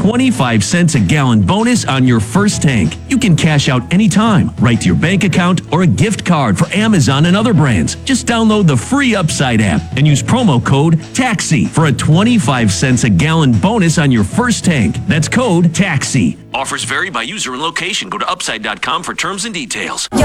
25 cents a gallon bonus on your first tank. You can cash out anytime, right to your bank account or a gift card for Amazon and other brands. Just download the free Upside app and use promo code TAXI for a 25 cents a gallon bonus on your first tank. That's code TAXI. Offers vary by user and location. Go to upside.com for terms and details.